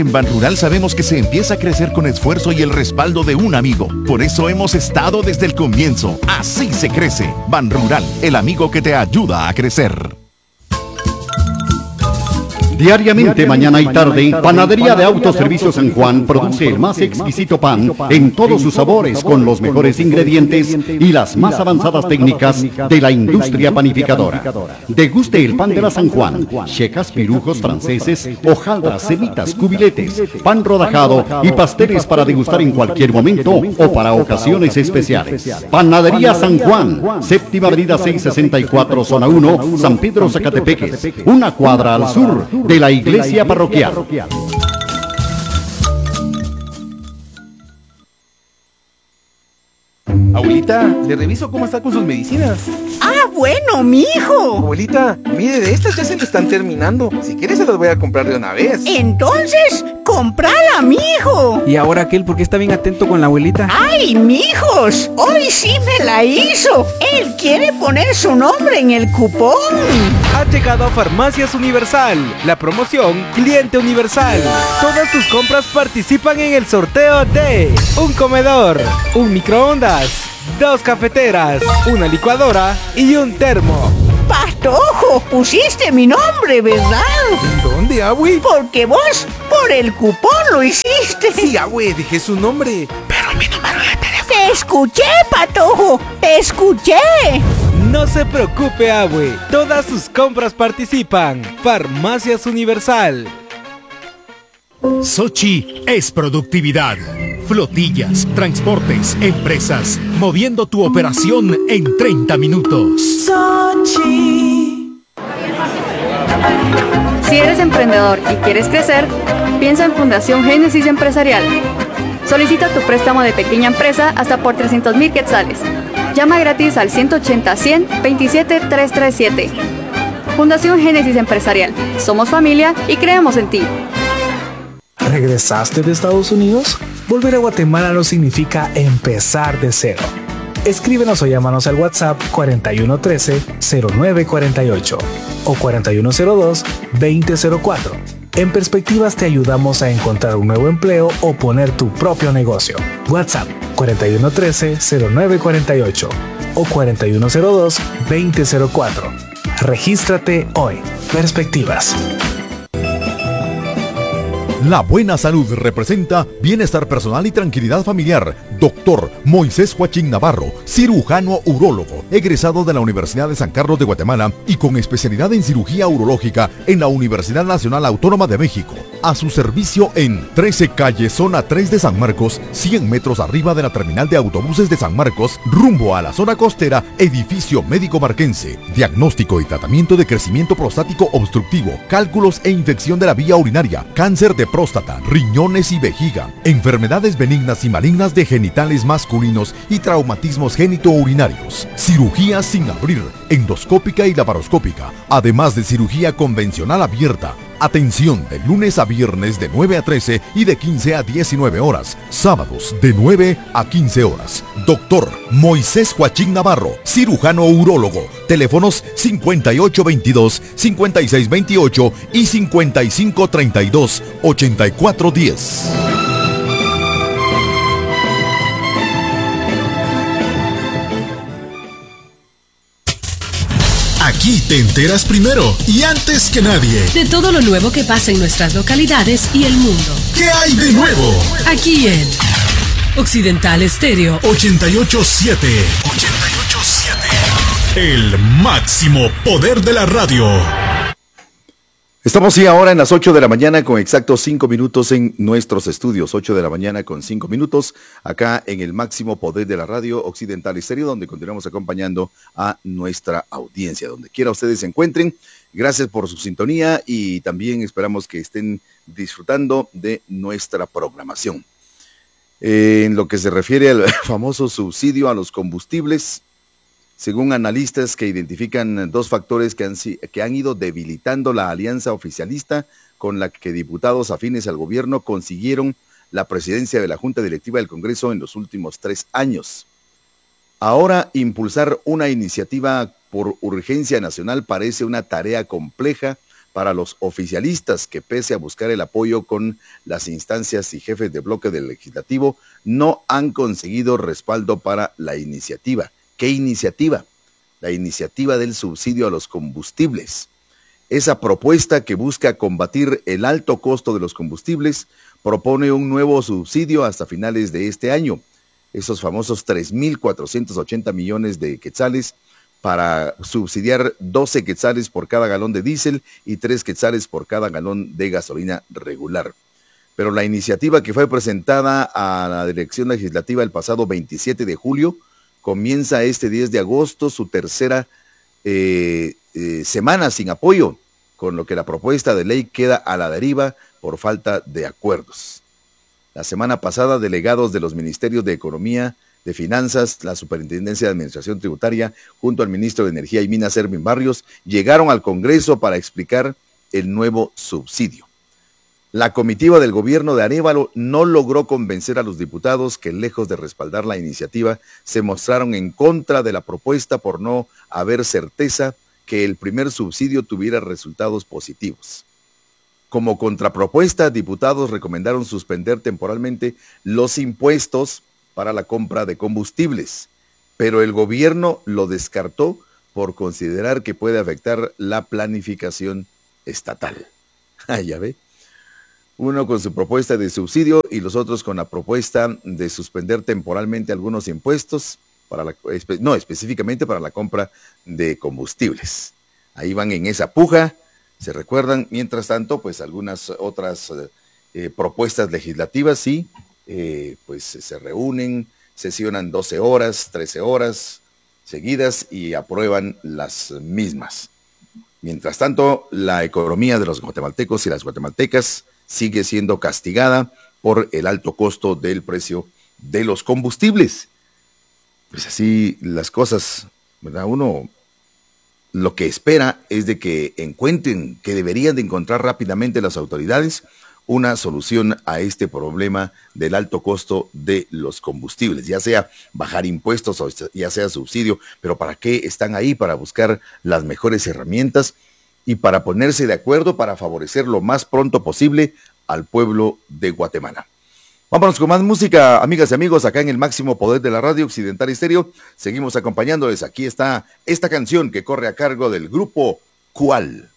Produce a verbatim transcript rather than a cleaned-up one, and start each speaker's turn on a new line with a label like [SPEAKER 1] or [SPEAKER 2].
[SPEAKER 1] En Banrural sabemos que se empieza a crecer con esfuerzo y el respaldo de un amigo. Por eso hemos estado desde el comienzo. Así se crece. Banrural, el amigo que te ayuda a crecer.
[SPEAKER 2] Diariamente, mañana y tarde, Panadería de Autoservicio San Juan produce el más exquisito pan en todos sus sabores con los mejores ingredientes y las más avanzadas técnicas de la industria panificadora. Deguste el pan de la San Juan, checas, pirujos franceses, hojaldras, semitas, cubiletes, pan rodajado y pasteles para degustar en cualquier momento o para ocasiones especiales. Panadería San Juan, séptima avenida seiscientos sesenta y cuatro, zona uno, San Pedro Zacatepeques, una cuadra al sur de la iglesia parroquial.
[SPEAKER 3] Abuelita, le reviso cómo está con sus medicinas.
[SPEAKER 4] ¡Ah, bueno, mi hijo!
[SPEAKER 3] Abuelita, mire, de estas ya se le están terminando. Si quiere se las voy a comprar de una vez.
[SPEAKER 4] Entonces, ¡comprala, mi hijo!
[SPEAKER 5] ¿Y ahora aquel por qué está bien atento con la abuelita?
[SPEAKER 4] ¡Ay, mijos! Hoy sí me la hizo. Él quiere poner su nombre en el cupón.
[SPEAKER 6] Ha llegado a Farmacias Universal, la promoción Cliente Universal. Todas tus compras participan en el sorteo de un comedor, un microondas, dos cafeteras, una licuadora y un termo.
[SPEAKER 4] Patojo, pusiste mi nombre, ¿verdad?
[SPEAKER 3] ¿En dónde, abue?
[SPEAKER 4] Porque vos, por el cupón lo hiciste.
[SPEAKER 3] Sí, abue, dejé su nombre, pero mi número de teléfono.
[SPEAKER 4] Te escuché, Patojo, te escuché.
[SPEAKER 6] No se preocupe, abue, todas sus compras participan. Farmacias Universal.
[SPEAKER 7] Sochi es productividad. Flotillas, transportes, empresas, moviendo tu operación en treinta minutos.
[SPEAKER 8] Sochi. Si eres emprendedor y quieres crecer, piensa en Fundación Génesis Empresarial. Solicita tu préstamo de pequeña empresa hasta por trescientos mil quetzales. Llama gratis al ciento ochenta, cien, veintisiete, trescientos treinta y siete. Fundación Génesis Empresarial. Somos familia y creemos en ti.
[SPEAKER 9] ¿Regresaste de Estados Unidos? Volver a Guatemala no significa empezar de cero. Escríbenos o llámanos al WhatsApp cuarenta y uno trece, cero nueve cuarenta y ocho o cuarenta y uno cero dos, veinte cero cuatro. En Perspectivas te ayudamos a encontrar un nuevo empleo o poner tu propio negocio. WhatsApp cuarenta y uno trece, cero nueve cuarenta y ocho o cuarenta y uno cero dos, veinte cero cuatro. Regístrate hoy. Perspectivas.
[SPEAKER 1] La buena salud representa bienestar personal y tranquilidad familiar. Doctor Moisés Joachín Navarro, cirujano urólogo, egresado de la Universidad de San Carlos de Guatemala y con especialidad en cirugía urológica en la Universidad Nacional Autónoma de México. A su servicio en trece calle, zona tres de San Marcos, cien metros arriba de la terminal de autobuses de San Marcos, rumbo a la zona costera, edificio médico marquense. Diagnóstico y tratamiento de crecimiento prostático obstructivo, cálculos e infección de la vía urinaria, cáncer de próstata, riñones y vejiga, enfermedades benignas y malignas de genitales masculinos y traumatismos genitourinarios, cirugía sin abrir, endoscópica y laparoscópica, además de cirugía convencional abierta. Atención de lunes a viernes de nueve a trece y de quince a diecinueve horas, sábados de nueve a quince horas. Doctor Moisés Joachín Navarro, cirujano urólogo. Teléfonos cincuenta y ocho veintidós, cincuenta y seis veintiocho y cincuenta y cinco treinta y dos, ochenta y cuatro diez.
[SPEAKER 7] Aquí te enteras primero y antes que nadie
[SPEAKER 10] de todo lo nuevo que pasa en nuestras localidades y el mundo.
[SPEAKER 7] ¿Qué hay de nuevo?
[SPEAKER 10] Aquí en Occidental Estéreo
[SPEAKER 7] ochenta y ocho punto siete. ochenta y ocho punto siete. El máximo poder de la radio.
[SPEAKER 11] Estamos sí ahora en las ocho de la mañana con exactos cinco minutos en nuestros estudios. ocho de la mañana con cinco minutos acá en el máximo poder de la radio Occidental Estéreo, donde continuamos acompañando a nuestra audiencia. Donde quiera ustedes se encuentren, gracias por su sintonía y también esperamos que estén disfrutando de nuestra programación. Eh, en lo que se refiere al famoso subsidio a los combustibles, según analistas que identifican dos factores que han, que han ido debilitando la alianza oficialista con la que diputados afines al gobierno consiguieron la presidencia de la Junta Directiva del Congreso en los últimos tres años. Ahora, impulsar una iniciativa por urgencia nacional parece una tarea compleja para los oficialistas que, pese a buscar el apoyo con las instancias y jefes de bloque del legislativo, no han conseguido respaldo para la iniciativa. ¿Qué iniciativa? La iniciativa del subsidio a los combustibles. Esa propuesta que busca combatir el alto costo de los combustibles propone un nuevo subsidio hasta finales de este año. Esos famosos tres mil cuatrocientos ochenta millones de quetzales para subsidiar doce quetzales por cada galón de diésel y tres quetzales por cada galón de gasolina regular. Pero la iniciativa que fue presentada a la Dirección Legislativa el pasado veintisiete de julio comienza este diez de agosto su tercera eh, eh, semana sin apoyo, con lo que la propuesta de ley queda a la deriva por falta de acuerdos. La semana pasada, delegados de los Ministerios de Economía, de Finanzas, la Superintendencia de Administración Tributaria, junto al Ministro de Energía y Minas, Erwin Barrios, llegaron al Congreso para explicar el nuevo subsidio. La comitiva del gobierno de Arévalo no logró convencer a los diputados que, lejos de respaldar la iniciativa, se mostraron en contra de la propuesta por no haber certeza que el primer subsidio tuviera resultados positivos. Como contrapropuesta, diputados recomendaron suspender temporalmente los impuestos para la compra de combustibles, pero el gobierno lo descartó por considerar que puede afectar la planificación estatal. Ah, ya ve. Uno con su propuesta de subsidio y los otros con la propuesta de suspender temporalmente algunos impuestos, para la, no, específicamente para la compra de combustibles. Ahí van en esa puja. Se recuerdan, mientras tanto, pues algunas otras eh, propuestas legislativas, sí, eh, pues se reúnen, sesionan doce horas, trece horas seguidas y aprueban las mismas. Mientras tanto, la economía de los guatemaltecos y las guatemaltecas sigue siendo castigada por el alto costo del precio de los combustibles. Pues así las cosas, ¿verdad? Uno lo que espera es de que encuentren, que deberían de encontrar rápidamente las autoridades una solución a este problema del alto costo de los combustibles, ya sea bajar impuestos o ya sea subsidio, pero ¿para qué están ahí? Para buscar las mejores herramientas y para ponerse de acuerdo para favorecer lo más pronto posible al pueblo de Guatemala. Vámonos con más música, amigas y amigos, acá en el máximo poder de la radio Occidental Estéreo. Seguimos acompañándoles. Aquí está esta canción que corre a cargo del grupo Cual.